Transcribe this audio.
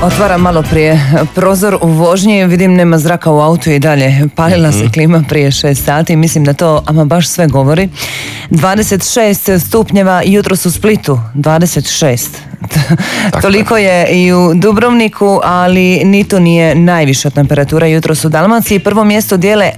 Otvaram malo prije prozor u vožnji, vidim nema zraka u autu i dalje. Palila se klima prije 6 sati, mislim da to ama baš sve govori. 26 stupnjeva jutros u Splitu, 26. Toliko je i u Dubrovniku, ali ni to nije najviša temperatura jutros u Dalmaciji. Prvo mjesto dijele